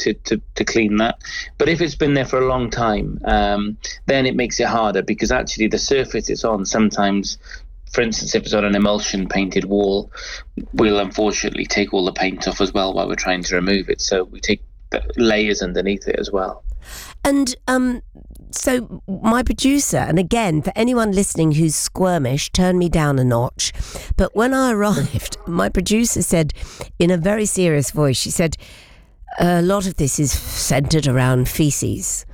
to clean that. But if it's been there for a long time, then it makes it harder, because actually the surface it's on sometimes, for instance, if it's on an emulsion painted wall, we'll unfortunately take all the paint off as well while we're trying to remove it. So we take the layers underneath it as well. And so my producer, and again, for anyone listening who's squirmish, turn me down a notch. But when I arrived, my producer said in a very serious voice, she said, a lot of this is centered around feces.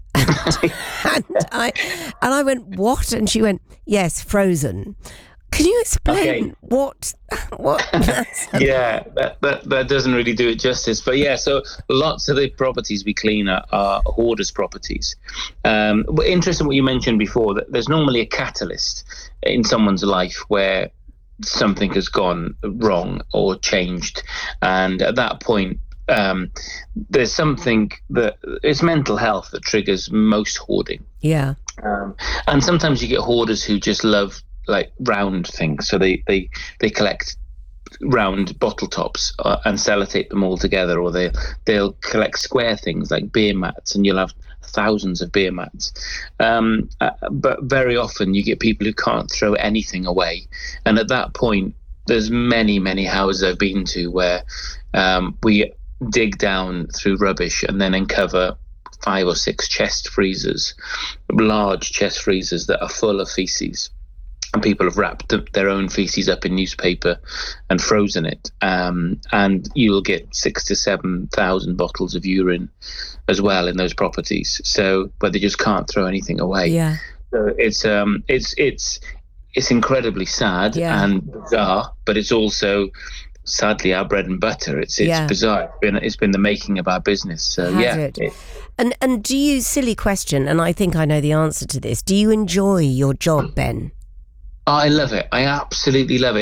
And I went, what? And she went, yes, frozen. Can you explain what that's about? Yeah, that doesn't really do it justice. But yeah, so lots of the properties we clean are hoarders' properties. But interesting what you mentioned before, that there's normally a catalyst in someone's life where something has gone wrong or changed. And at that point, there's something that it's mental health that triggers most hoarding. Yeah. And sometimes you get hoarders who just love like round things, so they collect round bottle tops and sellotape them all together, or they'll collect square things like beer mats, and you'll have thousands of beer mats. But very often you get people who can't throw anything away, and at that point there's many houses I've been to where we dig down through rubbish and then uncover 5 or 6 chest freezers, large chest freezers that are full of feces. And people have wrapped their own feces up in newspaper and frozen it. And you'll get 6,000 to 7,000 bottles of urine as well in those properties. So, but they just can't throw anything away. Yeah. So it's incredibly sad and bizarre, but it's also sadly our bread and butter. It's bizarre. It's been the making of our business. So And do you, silly question, and I think I know the answer to this, do you enjoy your job, Ben? I love it. I absolutely love it.